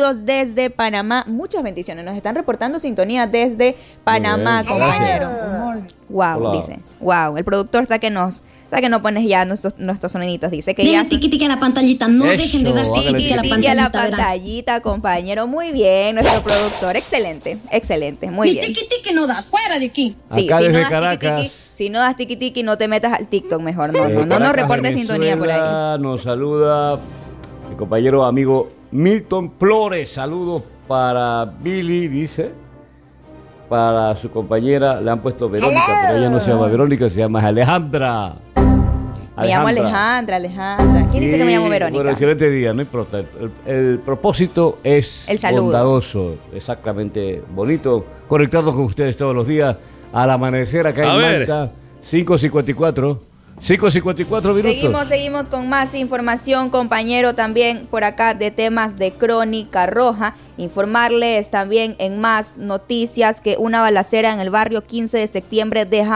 Saludos desde Panamá. Muchas bendiciones. Nos están reportando sintonía desde Panamá, compañero. Wow, hola. Dice. Wow, el productor está que nos pones ya nuestros soniditos. Dice que ya... Tiqui a la pantallita. No dejen de dar tiqui a la pantallita, compañero. Muy bien, nuestro productor. Excelente. Muy bien. Tiqui no das. Fuera de aquí. Sí, si no das tiqui, no te metas al TikTok mejor. No nos reportes sintonía por ahí. Nos saluda mi compañero amigo Milton Flores. Saludos para Billy, dice. Para su compañera le han puesto Verónica, pero ella no se llama Verónica, se llama Alejandra. Me llamo Alejandra. ¿Quién dice que me llamo Verónica? Bueno, excelente día, no importa. El propósito es el saludo. Bondadoso, exactamente bonito. Conectado con ustedes todos los días al amanecer acá en Malta, 5:54 minutos. Seguimos con más información, compañero, también por acá de temas de Crónica Roja. Informarles también en más noticias que una balacera en el barrio 15 de septiembre deja